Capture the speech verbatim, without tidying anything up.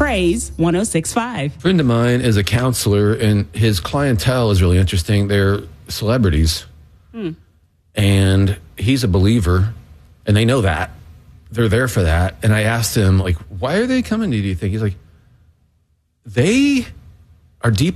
Praise one oh six point five. A friend of mine is a counselor, and his clientele is really interesting. They're celebrities. Hmm. And he's a believer, and they know that. They're there for that. And I asked him, like, why are they coming to you, do you think? He's like, they are deep